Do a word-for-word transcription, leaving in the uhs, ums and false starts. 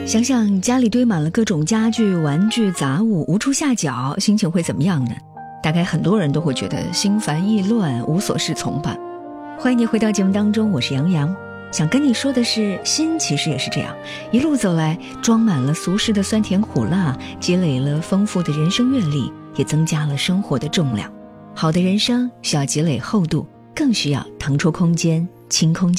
想想家里堆满了各种家具、玩具、杂物，无处下脚，心情会怎么样呢？大概很多人都会觉得心烦意乱，无所适从吧。欢迎你回到节目当中，我是杨洋。想跟你说的是，心其实也是这样，一路走来，装满了俗世的酸甜苦辣，积累了丰富的人生阅历，也增加了生活的重量。好的人生需要积累厚度，更需要腾出空间，清空